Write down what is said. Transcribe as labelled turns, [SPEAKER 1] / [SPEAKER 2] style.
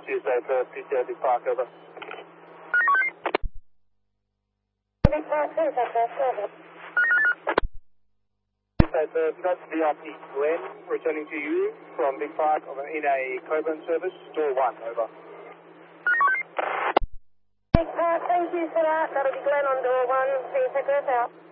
[SPEAKER 1] Tuesday for PCO Big Park, over.
[SPEAKER 2] Big Park, Tuesday for
[SPEAKER 1] Tuesday for VIP Glenn, returning to you from Big Park in a Coburn service, door 1, over.
[SPEAKER 2] Big Park, thank you for that. That'll be Glenn on door 1, see you out.